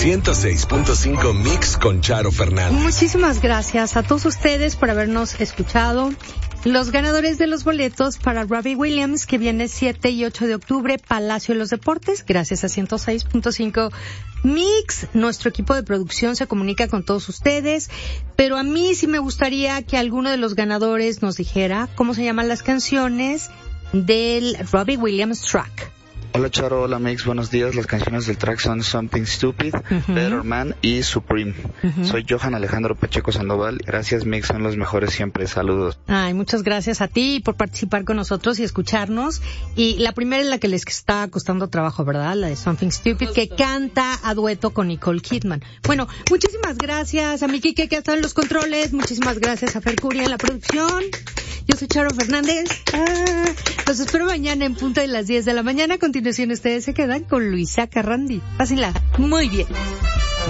106.5 Mix con Charo Fernández. Muchísimas gracias a todos ustedes por habernos escuchado. Los ganadores de los boletos para Robbie Williams, que viene 7 y 8 de octubre, Palacio de los Deportes, gracias a 106.5 Mix. Nuestro equipo de producción se comunica con todos ustedes, pero a mí sí me gustaría que alguno de los ganadores nos dijera cómo se llaman las canciones del Robbie Williams track. Hola Charo, hola Mix, buenos días. Las canciones del track son Something Stupid, Better Man y Supreme. Soy Johan Alejandro Pacheco Sandoval. Gracias Mix, son los mejores siempre. Saludos. Ay, muchas gracias a ti por participar con nosotros y escucharnos. Y la primera es la que les está costando trabajo, ¿verdad? La de Something Stupid, que canta a dueto con Nicole Kidman. Bueno, muchísimas gracias a mi Kike, que ha estado en los controles. Muchísimas gracias a Fercuria en la producción. Yo soy Charo Fernández. Los espero mañana en punto de las 10 de la mañana. A continuación ustedes se quedan con Luisa Carrandi. Pásenla muy bien.